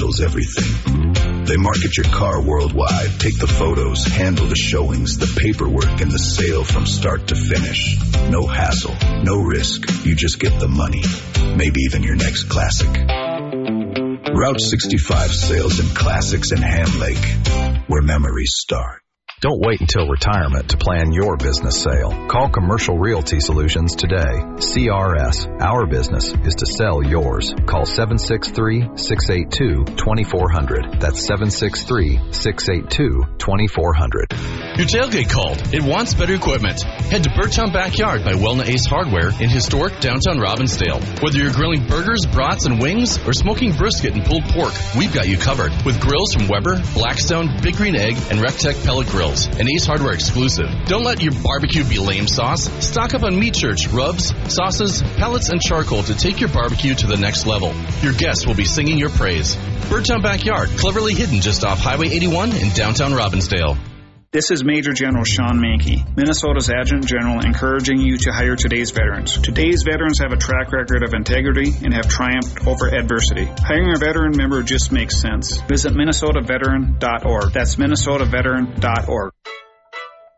handles everything. They market your car worldwide, take the photos, handle the showings, the paperwork, and the sale from start to finish. No hassle, no risk. You just get the money. Maybe even your next classic. Route 65 sales and classics in Ham Lake, where memories start. Don't wait until retirement to plan your business sale. Call Commercial Realty Solutions today. CRS. Our business is to sell yours. Call 763-682-2400. That's 763-682-2400. Your tailgate called. It wants better equipment. Head to Birchtown Backyard by Welna Ace Hardware in historic downtown Robbinsdale. Whether you're grilling burgers, brats, and wings, or smoking brisket and pulled pork, we've got you covered. With grills from Weber, Blackstone, Big Green Egg, and Rectech Pellet Grills. An Ace Hardware exclusive. Don't let your barbecue be lame sauce. Stock up on meat church, rubs, sauces, pellets, and charcoal to take your barbecue to the next level. Your guests will be singing your praise. Birdtown Backyard, cleverly hidden just off Highway 81 in downtown Robbinsdale. This is Major General Sean Mankey, Minnesota's Adjutant General, encouraging you to hire today's veterans. Today's veterans have a track record of integrity and have triumphed over adversity. Hiring a veteran member just makes sense. Visit MinnesotaVeteran.org. That's MinnesotaVeteran.org.